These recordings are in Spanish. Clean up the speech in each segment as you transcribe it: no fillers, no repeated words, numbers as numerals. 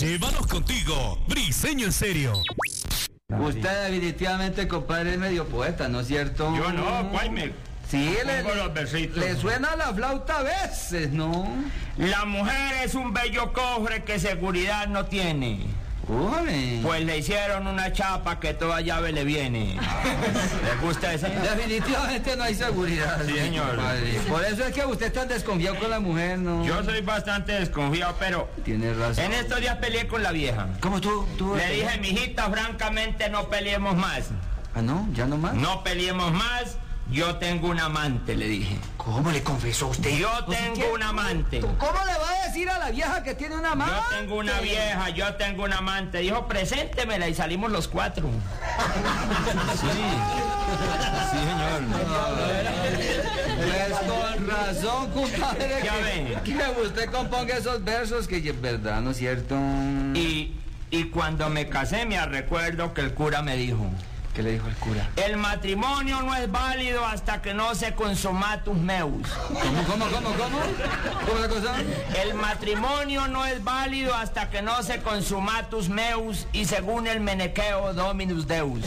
Llévanos contigo, Briseño en serio. Usted definitivamente, compadre, es medio poeta, ¿no es cierto? Yo no, ¿cuál me? Sí, los versitos. le suena la flauta a veces, ¿no? La mujer es un bello cofre que seguridad no tiene. Uy. Pues le hicieron una chapa que toda llave le viene. ¿Le gusta ese? Definitivamente no hay seguridad. Sí, señor. Compadre. Por eso es que usted está desconfiado con la mujer, ¿no? Yo soy bastante desconfiado, pero Tiene razón. en estos días peleé con la vieja. ¿Cómo tú? Le dije, mijita, francamente no peleemos más. Ah, ¿no? ¿Ya no más? No peleemos más. Yo tengo un amante, le dije. ¿Cómo le confesó usted? Yo tengo un amante. ¿Cómo le va a decir a la vieja que tiene una amante? Yo tengo una vieja, yo tengo un amante. Dijo, preséntemela y salimos los 4. Sí, señor. Pues con razón, compadre, Ya ve. que usted componga esos versos que es verdad, ¿no es cierto? Y cuando me casé me recuerdo que el cura me dijo, ¿Qué le dijo el cura? el matrimonio no es válido hasta que no se consumatus meus. ¿Cómo? ¿Cómo la cosa? El matrimonio no es válido hasta que no se consumatus meus y según el menequeo dominus deus.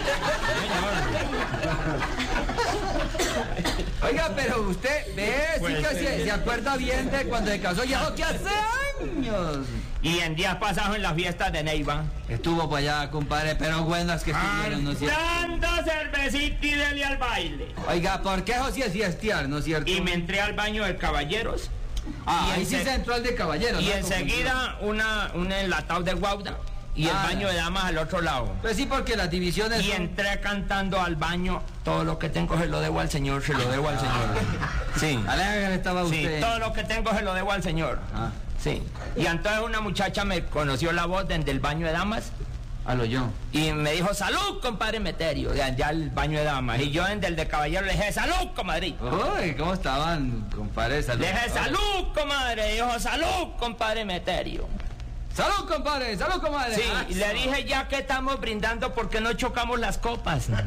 Oiga, pero usted ve, Pues, sí que se acuerda bien de cuando se casó, ya que hace años. Y en días pasados en las fiestas de Neiva, Estuvo para allá, compadre, pero buenas que estuvieron, ¿no es cierto? dando cervecita y dele al baile. Oiga, ¿por qué eso sí es fiestear, no es cierto? Y me entré al baño de caballeros. Ah, y ahí sí se entró el de caballeros. Y ¿no? enseguida un enlatado de guauda y el baño de damas al otro lado. Pues sí, porque las divisiones Y son- entré cantando al baño, todo lo que tengo se lo debo al Señor, se lo debo al Señor. Sí. Alegre estaba Sí, usted. todo lo que tengo se lo debo al Señor. Ah, Sí. Y entonces una muchacha me conoció la voz desde el baño de damas a lo yo. y me dijo, salud, compadre Meterio, de allá al baño de damas. Y yo desde el de caballero le dije, salud, comadre. Uy, ¿cómo estaban, compadre? Salud. Le dije, salud, comadre. Dijo, salud, compadre Meterio. ¡Salud, compadre! ¡Salud, comadre! Sí, Ah, y le dije, ya que estamos brindando, ¿por qué no chocamos las copas? Sí.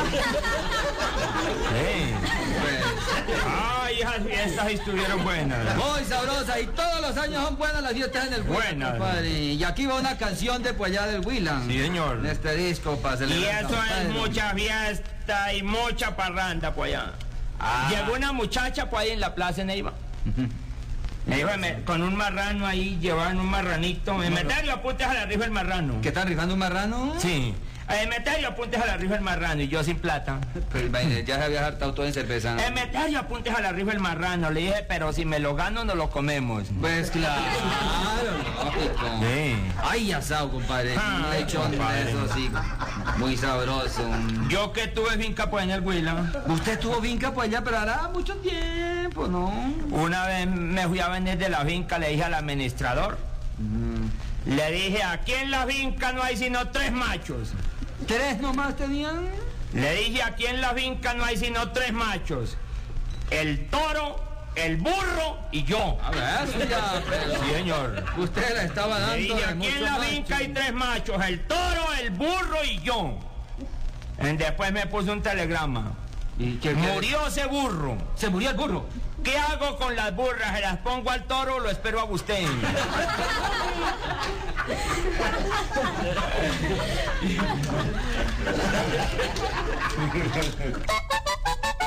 Ay, esas fiestas estuvieron buenas. Muy sabrosa, y todos los años son buenas las fiestas en el Huila, Buenas. compadre. Y aquí va una canción de por allá del Huila. Sí, señor. En este disco para Y celebrar eso San es Pedro. mucha fiesta y mucha parranda por allá. Ah. Llegó una muchacha por ahí en la plaza de Neiva. Me dijo, con un marrano ahí, llevaban un marranito. Me Meterio, apuntes a la rifa el marrano. ¿Qué están rifando un marrano? Sí. Meterio, apuntes a la rifa el marrano y yo sin plata. Pues imagínate, ya se había hartado todo en cerveza. Meterio, apuntes a la rifa el marrano. Le dije, pero si me lo gano, no lo comemos. Pues claro, lógico. Sí. Ay, asado, compadre. Ah, Un lechón de compadre. eso, sí. Muy sabroso. Yo que tuve finca pues en el Huila. Usted tuvo finca por allá, pero hará mucho tiempo, ¿no? Una vez me fui a vender de la finca, le dije al administrador. Le dije, aquí en la finca no hay sino 3 machos. ¿3 nomás tenían? Le dije, aquí en la finca no hay sino 3 machos. El toro, el burro y yo. A ver, eso ya, pero... Sí, señor. Usted la estaba dando Le dije, de aquí mucho en la macho. finca hay 3 machos, el toro, el burro y yo. Después me puso un telegrama. ¿Y qué? Murió ese burro. Se murió el burro. ¿Qué hago con las burras? ¿Se las pongo al toro o lo espero a usted?